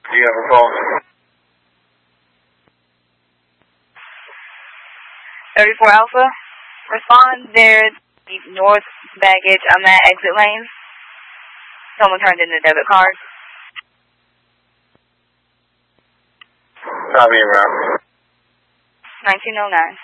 Do you have a call? 34 Alpha. Respond there, north baggage. I'm at exit lane. Someone turned in the debit card. Copy, around. 1909.